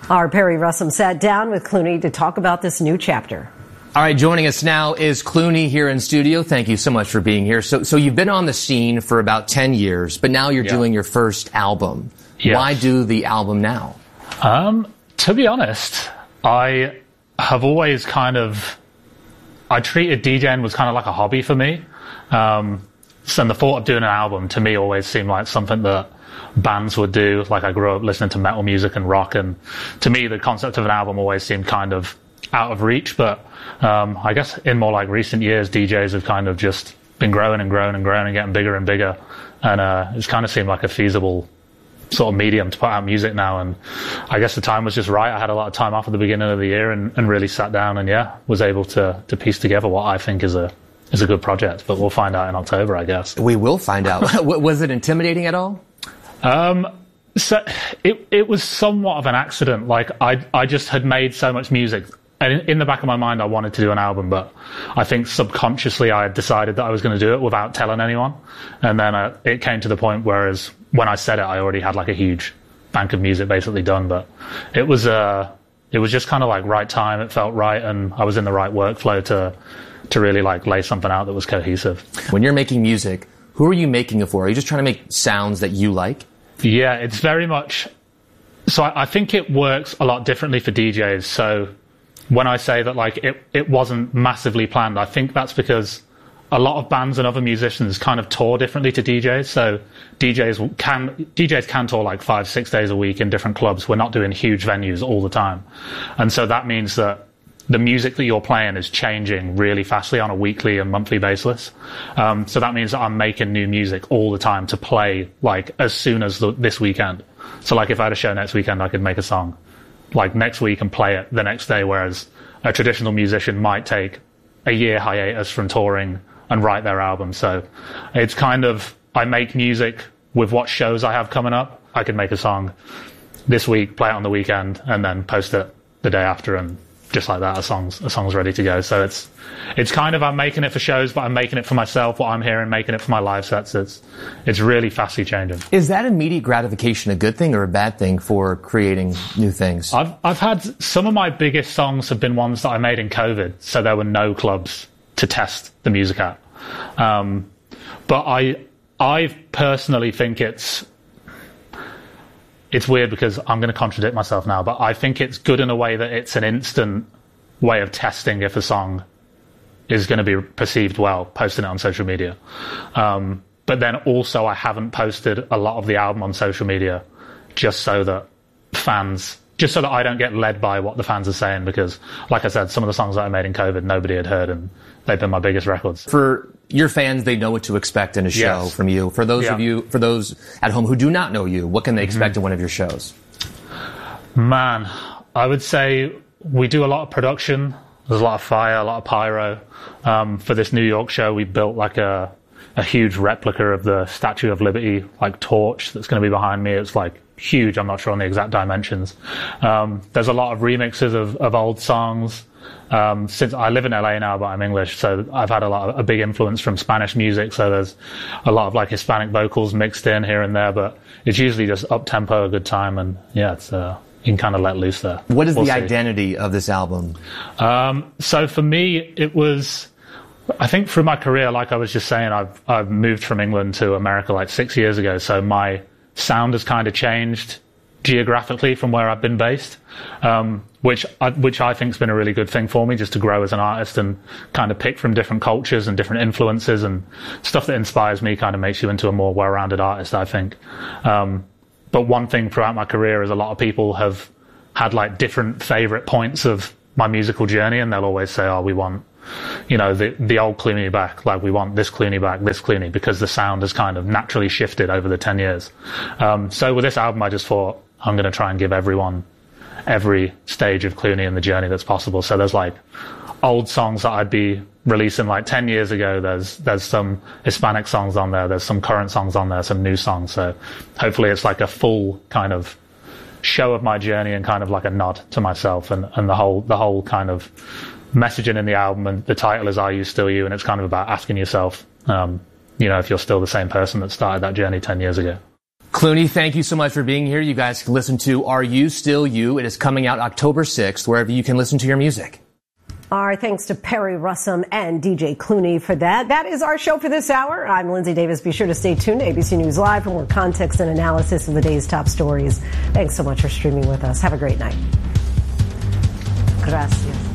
Our Perry Russom sat down with Clooney to talk about this new chapter. All right, joining us now is Clooney here in studio. Thank you so much for being here. So you've been on the scene for about 10 years, but now you're doing your first album. Yes. Why do the album now? To be honest, I have always I treated DJing was kind of like a hobby for me. So the thought of doing an album to me always seemed like something that bands would do. Like, I grew up listening to metal music and rock, and to me the concept of an album always seemed kind of out of reach. But I guess in more like recent years, DJs have kind of just been growing and growing and growing and getting bigger and bigger, and it's kind of seemed like a feasible sort of medium to put out music now. And I guess the time was just right. I had a lot of time off at the beginning of the year and really sat down and was able to piece together what I think is a good project. But we'll find out in October, I guess. We will find out. Was it intimidating at all? So it was somewhat of an accident. Like, I just had made so much music, and in the back of my mind I wanted to do an album, but I think subconsciously I had decided that I was going to do it without telling anyone. And then it came to the point whereas when I said it, I already had like a huge bank of music basically done. But it was just kind of like right time. It felt right, and I was in the right workflow to really like lay something out that was cohesive. When you're making music, who are you making it for? Are you just trying to make sounds that you like? Yeah, it's very much. So I think it works a lot differently for DJs. So when I say that like it wasn't massively planned, I think that's because a lot of bands and other musicians kind of tour differently to DJs. So DJs can tour like 5-6 days a week in different clubs. We're not doing huge venues all the time. And so that means that the music that you're playing is changing really fastly on a weekly and monthly basis. So that means that I'm making new music all the time to play like as soon as this weekend. So like if I had a show next weekend, I could make a song like next week and play it the next day, whereas a traditional musician might take a year hiatus from touring and write their album. So it's kind of, I make music with what shows I have coming up. I could make a song this week, play it on the weekend, and then post it the day after, and just like that, a song's ready to go. So it's kind of, I'm making it for shows, but I'm making it for myself, what I'm hearing, making it for my live sets. It's really fastly changing. Is that immediate gratification a good thing or a bad thing for creating new things? I've had, some of my biggest songs have been ones that I made in COVID, so there were no clubs to test the music at. But I personally think it's weird because I'm going to contradict myself now, but I think it's good in a way that it's an instant way of testing if a song is going to be perceived well, posting it on social media. But then also I haven't posted a lot of the album on social media just so that I don't get led by what the fans are saying, because like I said, some of the songs that I made in COVID, nobody had heard, and they've been my biggest records. For your fans, they know what to expect in a show from you. For those for those at home who do not know you, what can they expect in one of your shows? Man, I would say we do a lot of production. There's a lot of fire, a lot of pyro. For this New York show, we built like a huge replica of the Statue of Liberty, like torch that's going to be behind me. It's like huge. I'm not sure on the exact dimensions. There's a lot of remixes of old songs. Since I live in LA now, but I'm English, so I've had a big influence from Spanish music. So there's a lot of like Hispanic vocals mixed in here and there, but it's usually just up tempo, a good time, and it's you can kind of let loose there. What is the identity of this album? So for me, it was, I think through my career, like I was just saying, I've moved from England to America like 6 years ago, so my sound has kind of changed geographically from where I've been based, which I think has been a really good thing for me, just to grow as an artist and kind of pick from different cultures and different influences, and stuff that inspires me kind of makes you into a more well-rounded artist, I think. But one thing throughout my career is a lot of people have had like different favorite points of my musical journey, and they'll always say, oh, we want, the old Clooney back, like we want this Clooney back, this Clooney, because the sound has kind of naturally shifted over the 10 years. So with this album, I just thought, I'm going to try and give everyone every stage of Clooney and the journey that's possible. So there's like old songs that I'd be releasing like 10 years ago. There's some Hispanic songs on there. There's some current songs on there, some new songs. So hopefully it's like a full kind of show of my journey and kind of like a nod to myself, and the whole kind of messaging in the album, and the title is Are You Still You? And it's kind of about asking yourself, if you're still the same person that started that journey 10 years ago. Clooney, thank you so much for being here. You guys can listen to Are You Still You? It is coming out October 6th, wherever you can listen to your music. Our thanks to Perry Russum and DJ Clooney for that. That is our show for this hour. I'm Lindsay Davis. Be sure to stay tuned to ABC News Live for more context and analysis of the day's top stories. Thanks so much for streaming with us. Have a great night. Gracias.